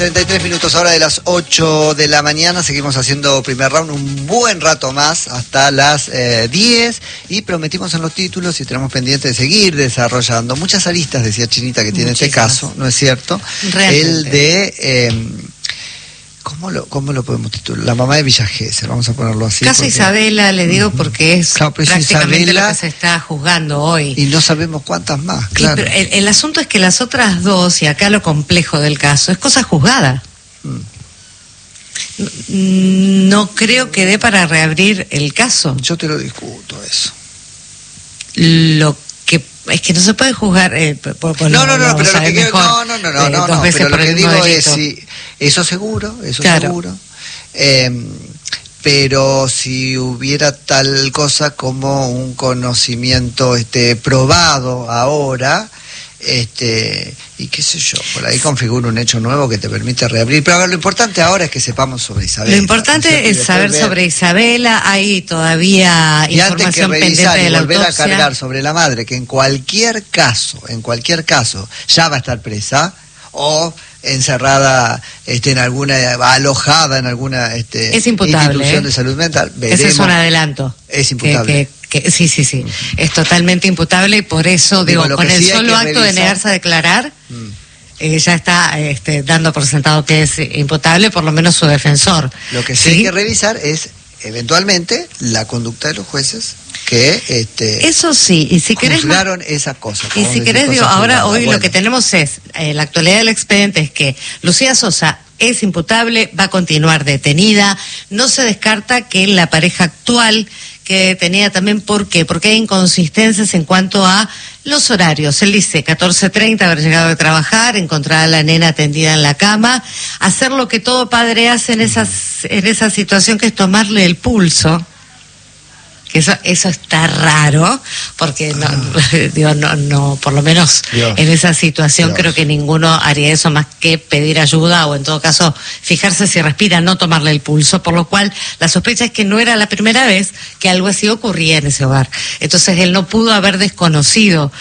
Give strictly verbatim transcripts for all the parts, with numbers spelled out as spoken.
treinta y tres minutos ahora de las ocho de la mañana. Seguimos haciendo primer round un buen rato más hasta las eh, diez. Y prometimos en los títulos y tenemos pendiente de seguir desarrollando muchas aristas, decía Chinita, que tiene Muchísimas. Este caso, ¿no es cierto? Realmente. El de... Eh, ¿Cómo lo, ¿Cómo lo podemos titular? La mamá de Villa Gesell, vamos a ponerlo así. Caso porque... Isabela, le digo, porque es claro, prácticamente Isabela, lo que se está juzgando hoy. Y no sabemos cuántas más, claro. Y, el, el asunto es que las otras dos, y acá lo complejo del caso, es cosa juzgada. Mm. No creo que dé para reabrir el caso. Yo te lo discuto, eso. Lo que es que no se puede juzgar eh, por, por no, no, no, no, pero lo que quiero, no, no, no, no, eh, no, no pero lo que digo es si eso seguro, eso claro. seguro. Eh, pero si hubiera tal cosa como un conocimiento este probado ahora, este y qué sé yo, por ahí configura un hecho nuevo que te permite reabrir. Pero a ver, lo importante ahora es que sepamos sobre Isabela. Lo importante ¿no? es saber ver. sobre Isabela. Hay todavía y información antes que revisar pendiente de y la volver autopsia. a cargar sobre la madre, que en cualquier caso, en cualquier caso, ya va a estar presa o encerrada este, en alguna, alojada en alguna este, es imputable, institución ¿eh? de salud mental. Veremos. Ese es un adelanto. Es imputable. Que, que, que, sí, sí, sí. Uh-huh. Es totalmente imputable y por eso, digo, digo con el sí solo acto revisar. de negarse a declarar, mm. eh, ya está este, dando por sentado que es imputable, por lo menos su defensor. Lo que sí, sí hay que revisar es, eventualmente, la conducta de los jueces que este eso sí, y si querés juzgaron esa cosa. Y si querés, digo, ahora hoy bueno. lo que tenemos es, eh, la actualidad del expediente es que Lucía Sosa es imputable, va a continuar detenida, no se descarta que la pareja actual que detenida también, ¿por qué? Porque hay inconsistencias en cuanto a los horarios. Él dice catorce treinta haber llegado de trabajar, encontrar a la nena atendida en la cama, hacer lo que todo padre hace en esas, en esa situación, que es tomarle el pulso. Que eso, eso está raro, porque no, digo, no, no, por lo menos Dios. en esa situación Dios. creo que ninguno haría eso más que pedir ayuda o en todo caso fijarse si respira, no tomarle el pulso, por lo cual la sospecha es que no era la primera vez que algo así ocurría en ese hogar. Entonces él no pudo haber desconocido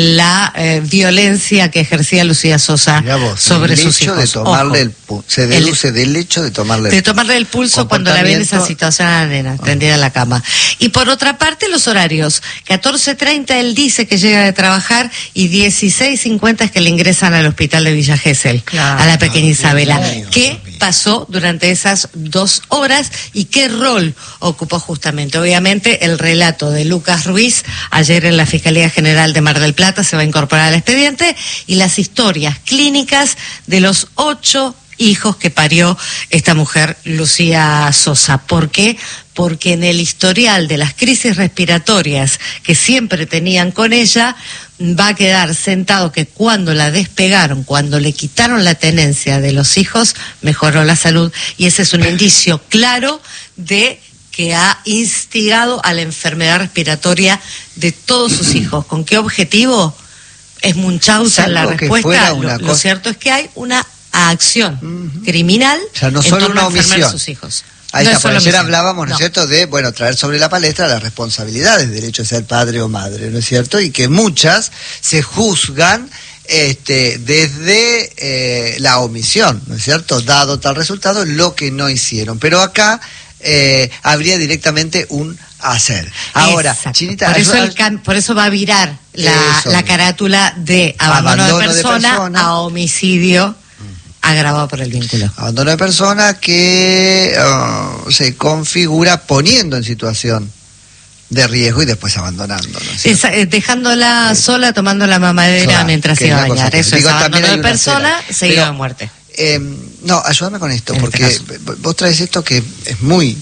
la eh, violencia que ejercía Lucía Sosa vos, sobre el sus hecho hijos. De tomarle el pu- se deduce el, del hecho de tomarle el de tomarle el pulso cuando la ve en esa situación a la nena, oh. tendida en la cama. Y por otra parte, los horarios. catorce treinta él dice que llega de trabajar y dieciséis cincuenta es que le ingresan al hospital de Villa Gesell, claro, a la pequeña Isabela. ¿Qué pasó durante esas dos horas y qué rol ocupó justamente? Obviamente, el relato de Lucas Ruiz, ayer en la Fiscalía General de Mar del Plata, se va a incorporar al expediente, y las historias clínicas de los ocho hijos que parió esta mujer, Lucía Sosa. ¿Por qué? Porque en el historial de las crisis respiratorias que siempre tenían con ella, va a quedar sentado que cuando la despegaron, cuando le quitaron la tenencia de los hijos, mejoró la salud, y ese es un indicio claro de que ha instigado a la enfermedad respiratoria de todos sus hijos. ¿Con qué objetivo? Es Munchausen la respuesta. Lo, lo cierto es que hay una acción uh-huh. criminal, o sea, no solo una omisión a sus hijos. Ahí no está, por ayer hablábamos, ¿no es no. cierto?, de, bueno, traer sobre la palestra las responsabilidades del hecho de ser padre o madre, ¿no es cierto? Y que muchas se juzgan este, desde eh, la omisión, ¿no es cierto?, dado tal resultado, lo que no hicieron. Pero acá eh, habría directamente un hacer. Ahora, Exacto. Chinita, por eso, el cam- por eso va a virar la, eso, la carátula de abandono, abandono de, persona de persona a homicidio agravado por el vínculo. Abandono de persona que uh, se configura poniendo en situación de riesgo y después abandonando, ¿no? Esa, eh, dejándola eh, sola, tomando la mamadera claro, mientras se iba a bañar. Eso digo, es abandono de persona seguido de muerte. Eh, no, ayúdame con esto, en porque este vos traes esto que es muy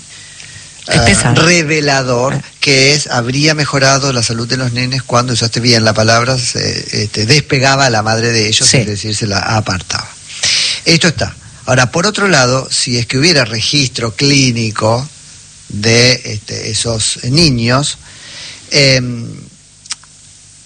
uh, revelador, ah. que es, habría mejorado la salud de los nenes cuando, usaste bien la palabra, se este, despegaba a la madre de ellos, sí. es decir, se la apartaba. Esto está. Ahora, por otro lado, si es que hubiera registro clínico de este, esos niños, eh,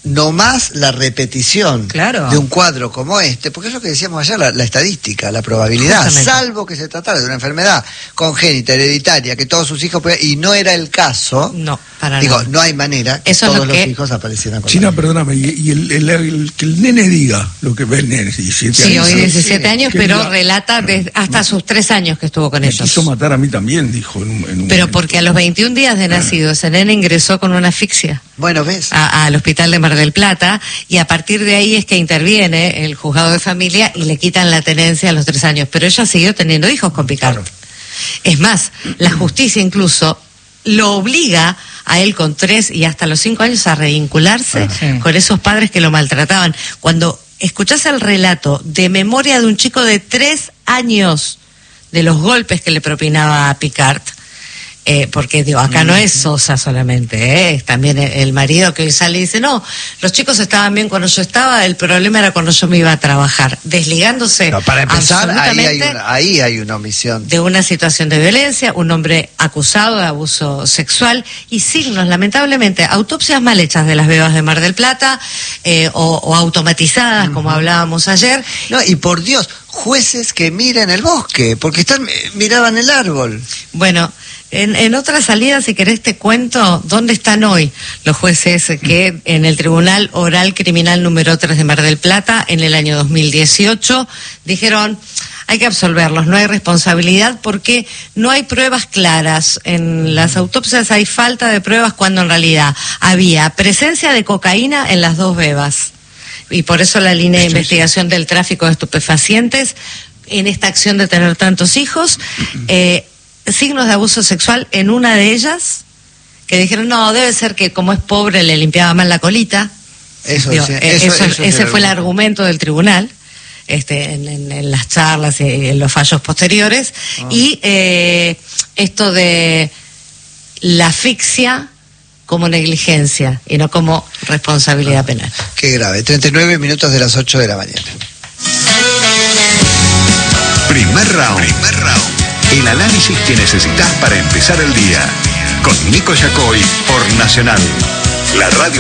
no más la repetición claro. de un cuadro como este, porque es lo que decíamos ayer, la, la estadística, la probabilidad, justamente. Salvo que se tratara de una enfermedad congénita, hereditaria, que todos sus hijos, y no era el caso, no, para digo, nada. no hay manera que Eso todos es lo los que... hijos aparecieran con China, la... perdóname, y, y el, el, el, que el nene diga lo que ve el nene, diecisiete sí, años. Sí, hoy diecisiete sí, años, pero la... relata desde hasta sus tres años que estuvo con me ellos. quiso matar a mí también, dijo. En un, en un pero momento. Porque a los veintiún días de nacido, ese nene ingresó con una asfixia. Bueno, ¿ves? A, al hospital de Mar del Plata, y a partir de ahí es que interviene el juzgado de familia y le quitan la tenencia a los tres años. Pero ella siguió teniendo hijos con Picard. Claro. Es más, la justicia incluso lo obliga a él con tres y hasta los cinco años a revincularse Ajá. con esos padres que lo maltrataban. Cuando escuchás el relato de memoria de un chico de tres años de los golpes que le propinaba a Picard, Eh, porque digo, acá no es Sosa solamente, ¿eh? Es también el, el marido que sale y dice, no, los chicos estaban bien cuando yo estaba, el problema era cuando yo me iba a trabajar, desligándose. No, para empezar, ahí hay, una, ahí hay una omisión. De una situación de violencia, un hombre acusado de abuso sexual y signos, lamentablemente, autopsias mal hechas de las bebas de Mar del Plata eh, o, o automatizadas, uh-huh. como hablábamos ayer. No, y por Dios, jueces que miran el bosque, porque están miraban el árbol. Bueno, En, en otra salida, si querés, te cuento dónde están hoy los jueces que en el Tribunal Oral Criminal número tres de Mar del Plata, en el año dos mil dieciocho, dijeron, hay que absolverlos, no hay responsabilidad porque no hay pruebas claras. En las autopsias hay falta de pruebas cuando en realidad había presencia de cocaína en las dos bebas. Y por eso la línea de investigación del tráfico de estupefacientes en esta acción de tener tantos hijos, eh, signos de abuso sexual en una de ellas, que dijeron, no, debe ser que como es pobre le limpiaba mal la colita. Eso, Digo, sí, eso, eso, eso ese fue el argumento del tribunal, este, en, en, en las charlas y en los fallos posteriores. Oh. Y eh, esto de la asfixia como negligencia y no como responsabilidad penal. Qué grave. treinta y nueve minutos de las ocho de la mañana. Primer round. Primer round. El análisis que necesitas para empezar el día. Con Nico Yacoy por Nacional, la radio